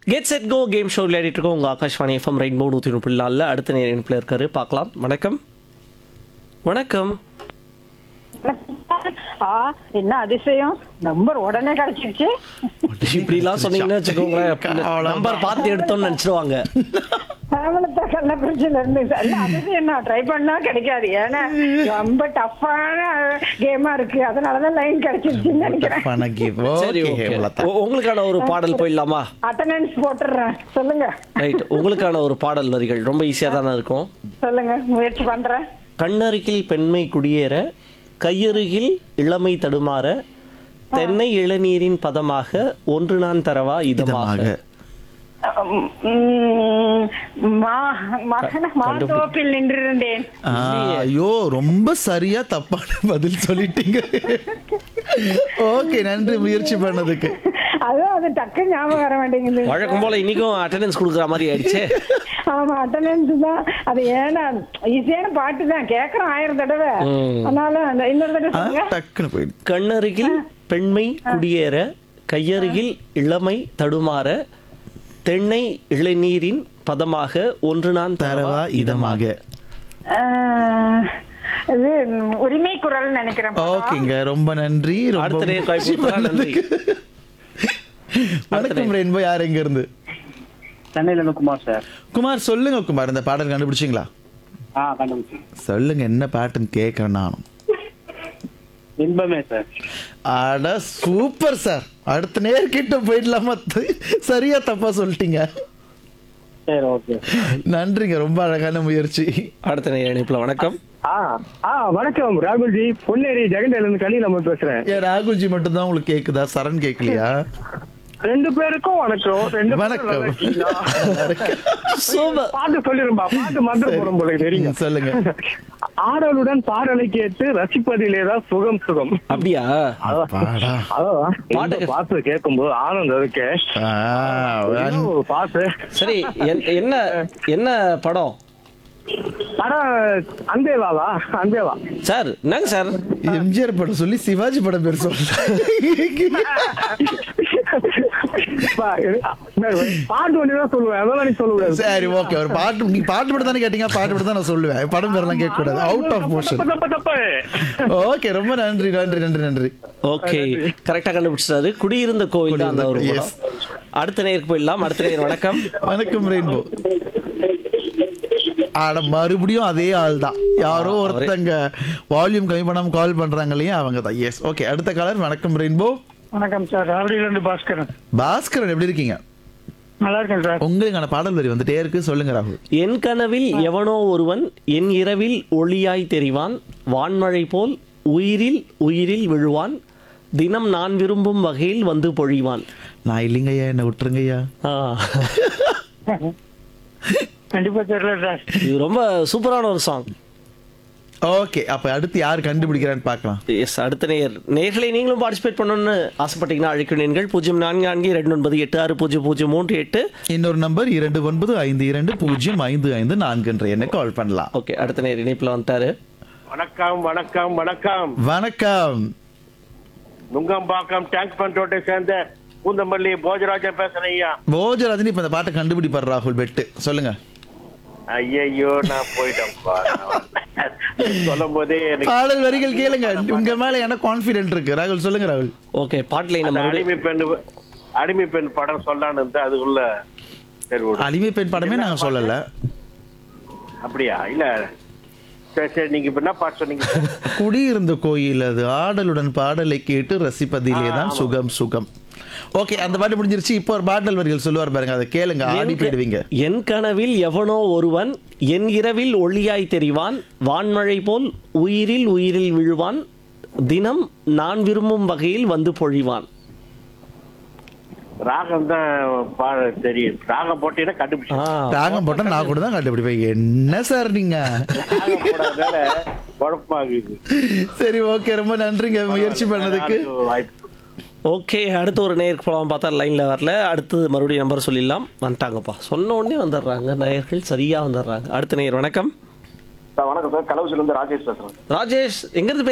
Get set go game show விளையாடிட்டு இருக்கோம் உங்கள் ஆகாஷ்வாணி எஃப்எம் ரெயின்போ 103.4 அடுத்த நேரம் இணைப்பில் இருக்காரு பார்க்கலாம். வணக்கம். வணக்கம். என்ன அதிசயம், நம்பர் உடனே கிடைச்சிருச்சு. இப்படிலாம் சொன்னீங்கன்னு வச்சுக்கோங்களேன், நம்பர் பார்த்து எடுத்தோம்னு நினைச்சிருவாங்க. கள்ளக்குறிச்சியில இருந்து அதிசயம் நான் ட்ரை பண்ணா கிடைக்காது, ஏன்னா ரொம்ப டஃப்பான கேமா இருக்கு, அதனாலதான் லைன் கிடைச்சிருச்சுன்னு நினைக்கிறேன். சரி, உங்களுக்கான ஒரு பாடல் போயிடலாமா? அட்டெண்டன்ஸ் போட்டுறேன், சொல்லுங்க. ரைட், உங்களுக்கான ஒரு பாடல் வரிகள் ரொம்ப ஈஸியா தானே இருக்கும். சொல்லுங்க, முயற்சி பண்றேன். கண்ணருகில் பெண்மை குடியேற, கையருகில் இளமை தடுமாற, தென்னை இளநீரின் பதமாக ஒன்று நான் தரவா இதமாக. மாதோப்பில் நின்றிருந்தேன். ஐயோ, ரொம்ப சரியா தப்பான பதில் சொல்லிட்டீங்க. ஓகே, நன்றி முயற்சி பண்ணதுக்கு. அதுவும் அது டக்கு ஞாபகம் வர மாட்டேங்குது. வழக்கம் போல இன்னைக்கும் அட்டெண்டன்ஸ் கொடுக்குற மாதிரி ஆயிடுச்சு. ஆமா, அட்டெண்டன்ஸ் தான். அது ஏன்னா ஈஸியான பாட்டு தான், கேக்குறோம் 1000 தடவை. அதனால இன்னொரு தடவை டக்குன்னு போயிடு. கண்ணருகில் பெண்மை குடியேற, கையருகில் இளமை தடுமாற, தென்னை இளநீரின் பதமாக ஒன்று நான் தரவா இதமாக. இது உரிமை குரல் நினைக்கிறேன். ஓகேங்க, ரொம்ப நன்றி. அடுத்த நேரம் காய்ப்பு நன்றி. வணக்கம் ரெயின்போ, யார் எங்க இருந்து? சென்னையில இருந்து குமார் சார். குமார், சொல்லுங்க குமார், இந்த பாடல் கண்டுபிடிச்சிங்களா? கண்டுபிடிச்சேன். சொல்லுங்க, என்ன பாட்டுன்னு கேட்கறேன் நானும். இன்பமே சார். அட சூப்பர் சார். அடுத்த நேர்கிட்ட போயிடலாமா? சரியா தப்பா சொல்லிட்டீங்க. சரி, ஓகே. நன்றிங்க, ரொம்ப அழகான முயற்சி. அடுத்த நேரம் இணைப்புல வணக்கம். வணக்கம் ராகுல்ஜி, பொன்னேரி ஜெகண்டையில இருந்து கலி நம்ம பேசுறேன். ஏன் ராகுல்ஜி மட்டும் தான் உங்களுக்கு கேக்குதா? சரண் கேட்கலையா? ரெண்டு பேருக்கும் வணக்கம். ரெண்டு வணக்கம். பாட்டு சொல்லிரும்பா, பாட்டு மந்திர போறோம் போல தெரியுங்க. சொல்லுங்க. ஆடலுடன் பாடலை கேட்டு ரசிப்பதிலேதான் சுகம் சுகம். அப்படியா? அதான் பாட்டு கேட்கும்போது ஆனந்தம் இருக்கு. பாட்டு சரி, என்ன என்ன படம்? அன்பேவாவா? அன்பேவா சார், என்னங்க சார்? எம்ஜிஆர் படம் சொல்லி சிவாஜி படம் பேர் சொல்ற. பாட்டு ஒண்ணுதான் சொல்லுவேன், அதெல்லாம் நீ சொல்லுவேன். சரி, ஓகே. ஒரு பாட்டு, நீ பாட்டு மட்டும் தானே கேட்டீங்க, பாட்டு மட்டும் தான் நான் சொல்லுவேன், படம் பேரெல்லாம் கேட்க கூடாது. Out of motion. ஓகே, ரொம்ப நன்றி நன்றி நன்றி நன்றி. ஓகே, கரெக்டா கண்டுபிடிச்சாரு. குடியிருந்த கோயில் தான் அந்த ஒரு படம். அடுத்த நேருக்கு போயிடலாம். அடுத்த நேர் வணக்கம். வணக்கம் ரெயின்போ. ஆட மறுபடியும் அதே ஆள் தான், யாரோ ஒருத்தங்க வால்யூம் கம்மி பண்ணாம கால் பண்றாங்க இல்லையா, அவங்க தான். S, okay. அடுத்த காலர். வணக்கம் ரெயின்போ. வணக்கம் சார், ராவடியில இருந்து பாஸ்கரன். பாஸ்கரன், எப்படி இருக்கீங்க? நல்லா இருக்கேன் சார். உங்களுக்கான பாடல் வரி வந்துட்டே இருக்கு, சொல்லுங்க ராகுல். என் கனவில் எவனோ ஒருவன் என் இரவில் ஒளியாய் தெரிவான், வான்மழை போல் உயிரில் உயிரில் விழுவான், தினம் நான் விரும்பும் வகையில் வந்து பொழிவான். நான் இல்லைங்கய்யா, என்ன விட்டுருங்கய்யா. கண்டிப்பா தெரியல சார். இது ரொம்ப சூப்பரான ஒரு சாங். ஓகே, அப்ப அடுத்து யார் கண்டுபிடிக்கிறான்னு பார்க்கலாம். எஸ், அடுத்த நேர்களை நீங்களும் பார்ட்டிசிபேட் பண்ணணும்னு ஆசைப்பட்டீங்கன்னா அழைக்கிறீர்கள் 0444260038. இன்னொரு நம்பர் 2952055504 என்ற எண்ணை கால் பண்ணலாம். ஓகே, அடுத்த நேர் இணைப்புல வந்துட்டாரு. வணக்கம் வணக்கம் வணக்கம் வணக்கம். நுங்கம்பாக்கம் டேங்க் பண்ரோட்டை சேர்ந்த பூந்தமல்லி போஜராஜன் பேசுறேன் ஐயா. போஜராஜன் இப்ப இந்த பாட்டை கண்டுபிடிப்பார் ராகுல். பெட்டு சொல்லுங்க. ஐயோ, நான் போயிட்டேன் சொல்லும் போதே பாடல் வரிகள் கேளுங்க, உங்க மேல எனக்கு கான்பிடென்ட் இருக்கு. ராகுல் சொல்லுங்க. ராகுல், ஓகே. பாட்டில் நம்ம அடிமை பெண் படம் சொல்லான்னு இருந்தா அதுக்குள்ள அடிமை பெண் படமே நாங்க சொல்லல. அப்படியா? இல்ல, சரி சரி, நீங்க இப்ப என்ன பாட்டு சொன்னீங்க? குடியிருந்த கோயில் அது, ஆடலுடன் பாடலை கேட்டு ரசிப்பதிலே தான் சுகம் சுகம். ஓகே, அந்த பாட்டு முடிஞ்சிருச்சு. இப்போ ஒரு பாடல் வரிகள் சொல்லுவார் பாருங்க, அதை கேளுங்க, ஆடி போயிடுவீங்க. என் கனவில் எவனோ ஒருவன் என் இரவில் ஒளியாய் தெரிவான், வான்மழை போல் உயிரில் உயிரில் விழுவான், தினம் நான் விரும்பும் வகையில் வந்து பொழிவான். ராகம் தான் தெரியும். ராகம் போட்டீங்கன்னா கண்டுபிடிச்சேன். ராகம் போட்டா நான் கூட தான் கண்டுபிடிப்பேன். என்ன சார் நீங்க? ராகம் போடாதால குழப்பமாகுது. சரி, ஓகே, ரொம்ப நன்றிங்க முயற்சி பண்ணதுக்கு. ஓகே, அடுத்து ஒரு நேருக்கு போகலாம் பார்த்தா லைனில் வரல. அடுத்து மறுபடியும் நம்பர் சொல்லிடலாம். வந்துட்டாங்கப்பா, சொன்ன உடனே வந்துடுறாங்க நேயர்கள், சரியாக வந்துடுறாங்க. அடுத்த நேர் வணக்கம். வணக்கம் சார், கலவுசிலிருந்து ராஜேஷ் பேசுறேன். ராஜேஷ், எங்கிருந்து